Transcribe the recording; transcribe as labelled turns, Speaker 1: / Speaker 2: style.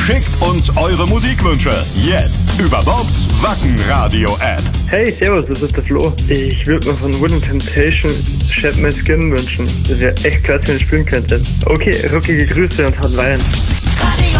Speaker 1: Schickt uns eure Musikwünsche. Jetzt über Bobs Wacken-Radio-App.
Speaker 2: Hey, servus, das ist der Flo. Ich würde mir von Wooden Temptation Shed My Skin wünschen. Das wäre echt klasse, wenn ihr spielen könntet. Okay, ruckige Grüße und haut rein.